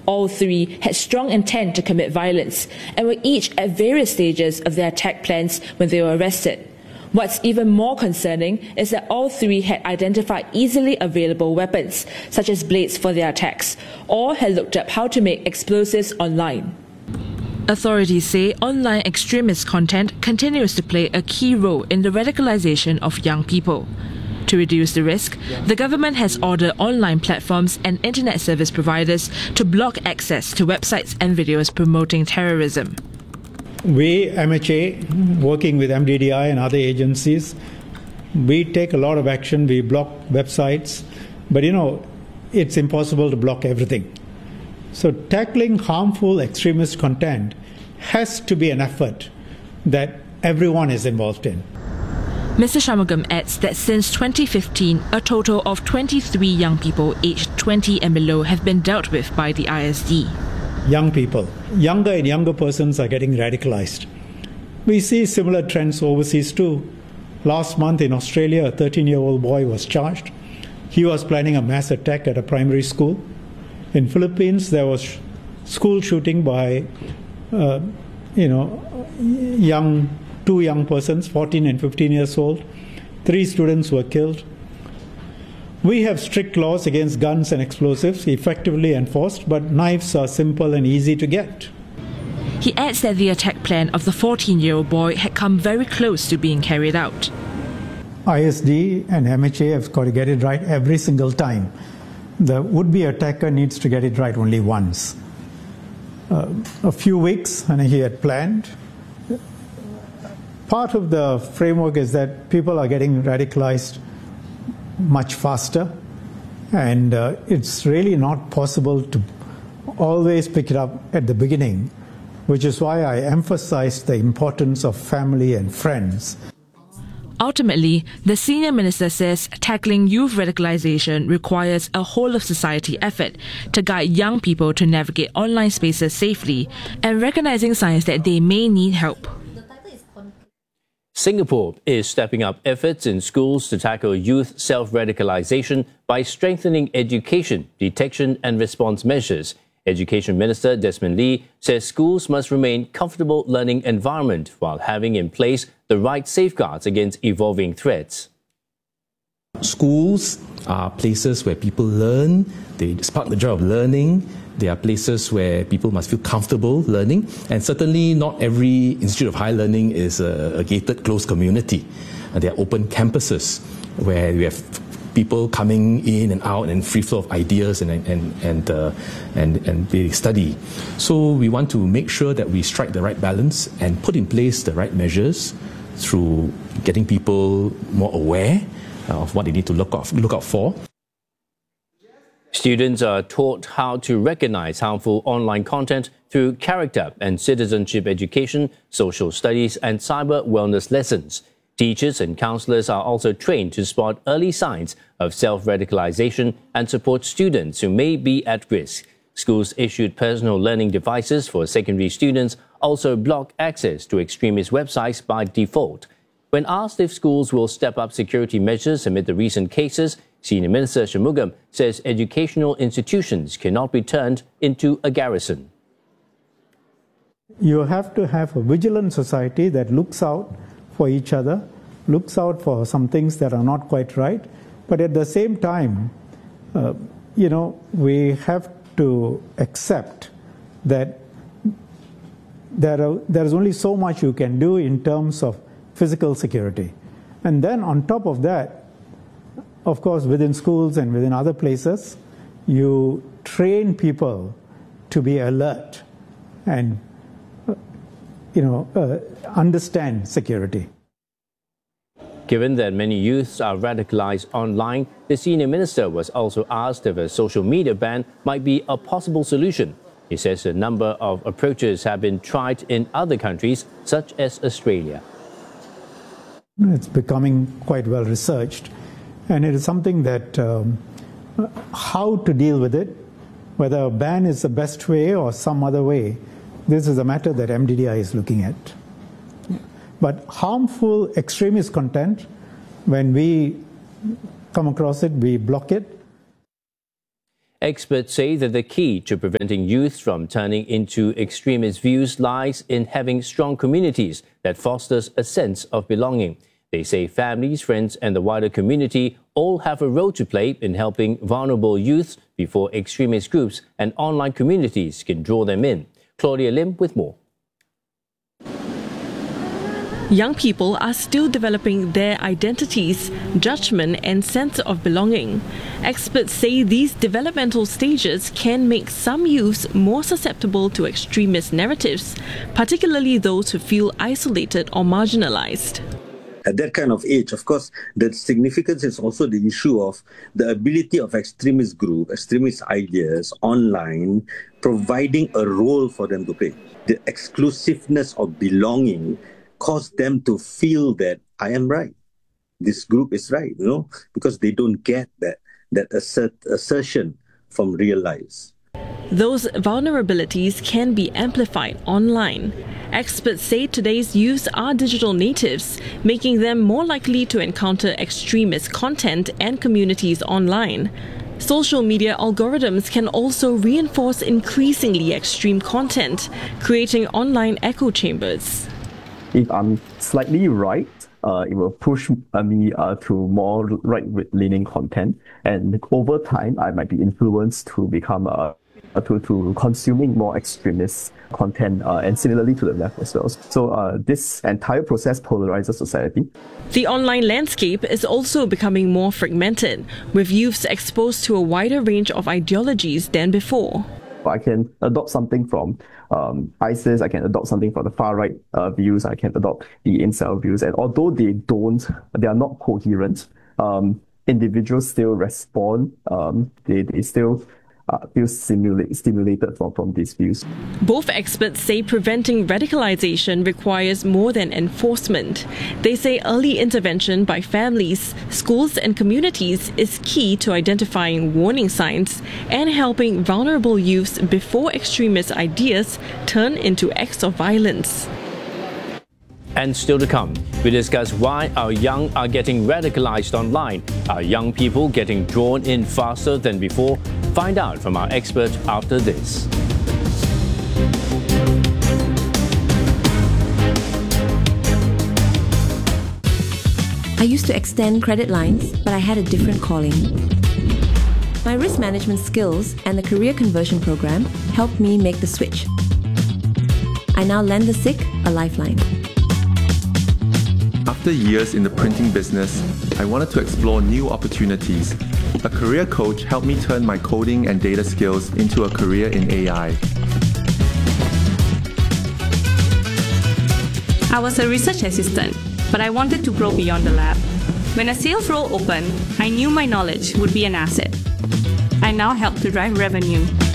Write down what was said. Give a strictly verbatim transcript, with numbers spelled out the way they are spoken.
All three had strong intent to commit violence and were each at various stages of their attack plans when they were arrested. What's even more concerning is that all three had identified easily available weapons, such as blades for their attacks, or had looked up how to make explosives online. Authorities say online extremist content continues to play a key role in the radicalization of young people. To reduce the risk, the government has ordered online platforms and internet service providers to block access to websites and videos promoting terrorism. We, M H A, working with M D D I and other agencies, we take a lot of action. We block websites, but you know, it's impossible to block everything. So tackling harmful extremist content has to be an effort that everyone is involved in. Mister Shanmugam adds that since twenty fifteen, a total of twenty-three young people aged twenty and below have been dealt with by the I S D. Young people, younger and younger persons are getting radicalized. We see similar trends overseas too. Last month in Australia, a thirteen-year-old boy was charged. He was planning a mass attack at a primary school. In Philippines, there was school shooting by, uh, you know, young, two young persons, fourteen and fifteen years old. Three students were killed. We have strict laws against guns and explosives, effectively enforced, but knives are simple and easy to get. He adds that the attack plan of the fourteen-year-old boy had come very close to being carried out. I S D and M H A have got to get it right every single time. The would-be attacker needs to get it right only once. Uh, a few weeks, and he had planned. Part of the framework is that people are getting radicalized much faster, and uh, it's really not possible to always pick it up at the beginning, which is why I emphasized the importance of family and friends. Ultimately, the senior minister says tackling youth radicalization requires a whole-of-society effort to guide young people to navigate online spaces safely and recognizing signs that they may need help. Singapore is stepping up efforts in schools to tackle youth self-radicalization by strengthening education, detection and response measures. Education Minister Desmond Lee says schools must remain comfortable learning environment while having in place the right safeguards against evolving threats. Schools are places where people learn, they spark the joy of learning. They are places where people must feel comfortable learning, and certainly not every institute of higher learning is a, a gated, closed community. And they are open campuses where we have people coming in and out and free flow of ideas and and and uh, and and they study. So we want to make sure that we strike the right balance and put in place the right measures through getting people more aware of what they need to look out look out for. Students are taught how to recognize harmful online content through character and citizenship education, social studies, and cyber wellness lessons. Teachers and counselors are also trained to spot early signs of self-radicalization and support students who may be at risk. Schools issued personal learning devices for secondary students also block access to extremist websites by default. When asked if schools will step up security measures amid the recent cases, Senior Minister Shanmugam says educational institutions cannot be turned into a garrison. You have to have a vigilant society that looks out for each other, looks out for some things that are not quite right, but at the same time, uh, you know, we have to accept that there are, there is only so much you can do in terms of physical security. And then on top of that, of course, within schools and within other places, you train people to be alert and, you know, uh, understand security. Given that many youths are radicalized online, the senior minister was also asked if a social media ban might be a possible solution. He says a number of approaches have been tried in other countries, such as Australia. It's becoming quite well researched, and it is something that um, how to deal with it, whether a ban is the best way or some other way, this is a matter that M D D I is looking at. But harmful extremist content, when we come across it, we block it. Experts say that the key to preventing youth from turning into extremist views lies in having strong communities that fosters a sense of belonging. They say families, friends and the wider community all have a role to play in helping vulnerable youth before extremist groups and online communities can draw them in. Claudia Lim with more. Young people are still developing their identities, judgment and sense of belonging. Experts say these developmental stages can make some youths more susceptible to extremist narratives, particularly those who feel isolated or marginalized. At that kind of age, of course, the significance is also the issue of the ability of extremist group, extremist ideas online, providing a role for them to play. The exclusiveness of belonging cause them to feel that I am right. This group is right, you know, because they don't get that, that assert, assertion from real lives. Those vulnerabilities can be amplified online. Experts say today's youths are digital natives, making them more likely to encounter extremist content and communities online. Social media algorithms can also reinforce increasingly extreme content, creating online echo chambers. If I'm slightly right, uh, it will push uh, me uh, to more right-leaning content, and over time, I might be influenced to become uh, to to consuming more extremist content, uh, and similarly to the left as well. So uh, this entire process polarizes society. The online landscape is also becoming more fragmented, with youths exposed to a wider range of ideologies than before. I can adopt something from um, ISIS, I can adopt something from the far-right uh, views, I can adopt the incel views, and although they don't, they are not coherent, um, individuals still respond, um, they, they still uh, feel stimulate, stimulated from, from these views. Both experts say preventing radicalization requires more than enforcement. They say early intervention by families, schools and communities is key to identifying warning signs and helping vulnerable youths before extremist ideas turn into acts of violence. And still to come, we discuss why our young are getting radicalized online. Are young people getting drawn in faster than before? Find out from our expert after this. I used to extend credit lines, but I had a different calling. My risk management skills and the career conversion program helped me make the switch. I now lend the sick a lifeline. After years in the printing business, I wanted to explore new opportunities. A career coach helped me turn my coding and data skills into a career in A I. I was a research assistant, but I wanted to grow beyond the lab. When a sales role opened, I knew my knowledge would be an asset. I now help to drive revenue.